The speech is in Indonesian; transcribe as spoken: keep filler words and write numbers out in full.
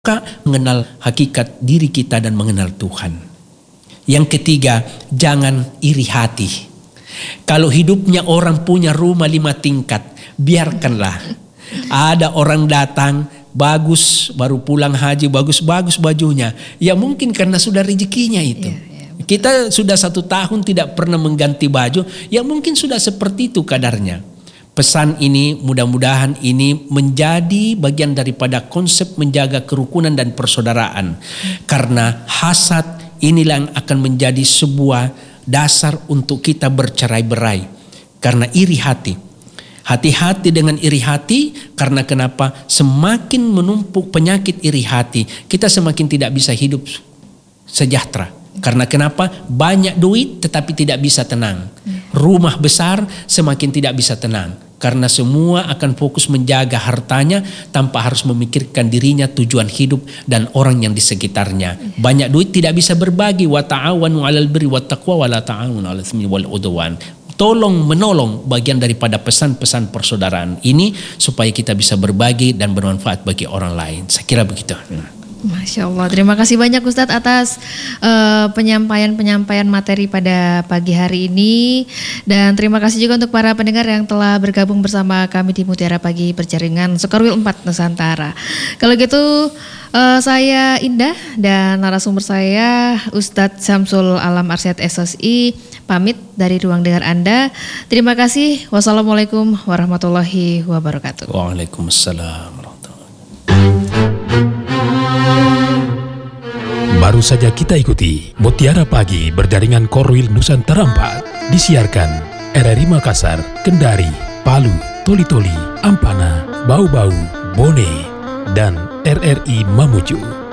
mengenal hakikat diri kita dan mengenal Tuhan. Yang ketiga, jangan iri hati. Kalau hidupnya orang punya rumah lima tingkat, biarkanlah. Ada orang datang, bagus, baru pulang haji, bagus-bagus bajunya. Ya mungkin karena sudah rezekinya itu. Yeah, yeah. Kita sudah satu tahun tidak pernah mengganti baju, ya mungkin sudah seperti itu kadarnya. Pesan ini mudah-mudahan ini menjadi bagian daripada konsep menjaga kerukunan dan persaudaraan. Karena hasad inilah yang akan menjadi sebuah dasar untuk kita bercerai-berai. Karena iri hati. Hati-hati dengan iri hati, karena kenapa? Semakin menumpuk penyakit iri hati, kita semakin tidak bisa hidup sejahtera. Karena kenapa? Banyak duit tetapi tidak bisa tenang. Rumah besar semakin tidak bisa tenang. Karena semua akan fokus menjaga hartanya tanpa harus memikirkan dirinya, tujuan hidup dan orang yang di sekitarnya. Banyak duit tidak bisa berbagi. Wa ta'awanu 'alal birri wat taqwa wa la ta'awanu 'alal itsmi wal 'udwan. Tolong menolong bagian daripada pesan-pesan persaudaraan ini supaya kita bisa berbagi dan bermanfaat bagi orang lain. Saya kira begitu. Masya Allah, terima kasih banyak Ustadz atas uh, penyampaian-penyampaian materi pada pagi hari ini. Dan terima kasih juga untuk para pendengar yang telah bergabung bersama kami di Mutiara Pagi Berjaringan Sukarwil empat Nusantara. Kalau gitu uh, saya Indah dan narasumber saya Ustadz Syamsul Alam Arsyad S S I pamit dari ruang dengar Anda. Terima kasih. Wassalamualaikum warahmatullahi wabarakatuh. Waalaikumsalam. Baru saja kita ikuti Mutiara Pagi Berjaringan Korwil Nusantara empat, disiarkan R R I Makassar, Kendari, Palu, Toli-Toli, Ampana, Bau-Bau, Bone, dan R R I Mamuju.